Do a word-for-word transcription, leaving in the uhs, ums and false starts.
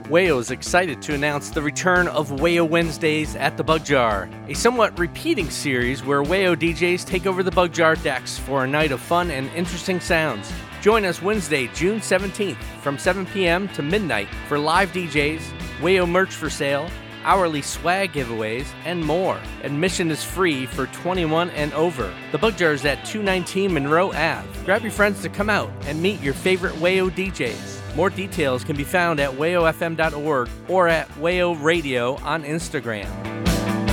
Wayo is excited to announce the return of Wayo Wednesdays at the Bug Jar, a somewhat repeating series where Wayo D Js take over the Bug Jar decks for a night of fun and interesting sounds. Join us Wednesday, June seventeenth from seven p.m. to midnight for live D Js, Wayo merch for sale, hourly swag giveaways, and more. Admission is free for twenty-one and over. The Bug Jar is at two nineteen Monroe Ave. Grab your friends to come out and meet your favorite Wayo D Js. More details can be found at wayo f m dot org or at Wayo Radio on Instagram.